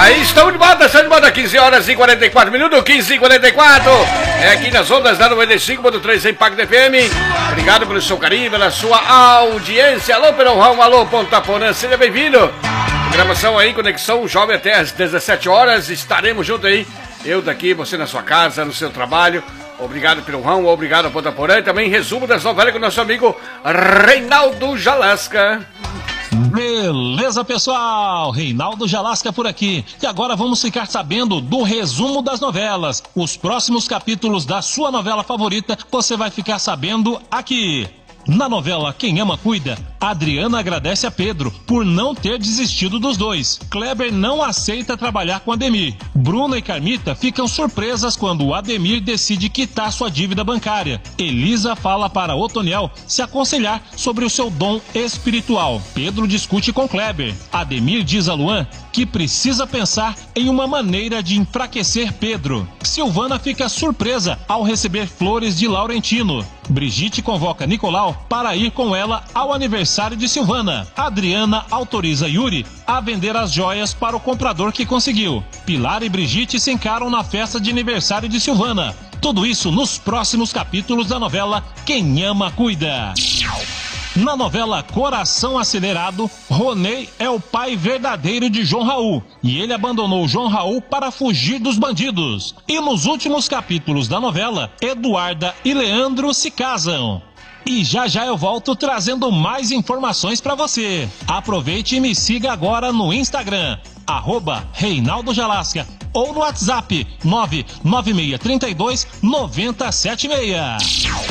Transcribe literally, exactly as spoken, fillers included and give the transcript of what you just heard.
Aí estamos de volta, estamos de volta, quinze horas e quarenta e quatro minutos, quinze e quarenta e quatro. É aqui nas ondas da noventa e cinco ponto três Impacto F M. Obrigado pelo seu carinho, pela sua audiência. Alô, Perão, alô, Ponta Porã, seja bem-vindo. Programação aí, Conexão Jovem até às dezessete horas. Estaremos juntos aí, eu daqui, você na sua casa, no seu trabalho. Obrigado, Pirão, obrigado, Ponta Porã. E também resumo das novelas com o nosso amigo Reinaldo Jalasca. Beleza, pessoal? Reinaldo Jalasca por aqui. E agora vamos ficar sabendo do resumo das novelas. Os próximos capítulos da sua novela favorita você vai ficar sabendo aqui. Na novela Quem Ama Cuida, Adriana agradece a Pedro por não ter desistido dos dois. Kleber não aceita trabalhar com Ademir. Bruna e Carmita ficam surpresas quando o Ademir decide quitar sua dívida bancária. Elisa fala para Otoniel se aconselhar sobre o seu dom espiritual. Pedro discute com Kleber. Ademir diz a Luan que precisa pensar em uma maneira de enfraquecer Pedro. Silvana fica surpresa ao receber flores de Laurentino. Brigitte convoca Nicolau para ir com ela ao aniversário de Silvana. Adriana autoriza Yuri a vender as joias para o comprador que conseguiu. Pilar e Brigitte se encaram na festa de aniversário de Silvana. Tudo isso nos próximos capítulos da novela Quem Ama Cuida. Na novela Coração Acelerado, Ronei é o pai verdadeiro de João Raul e ele abandonou João Raul para fugir dos bandidos. E nos últimos capítulos da novela, Eduarda e Leandro se casam. E já já eu volto trazendo mais informações para você. Aproveite e me siga agora no Instagram, arroba Reinaldo Jalasca, ou no WhatsApp nove nove seis três dois nove zero sete seis.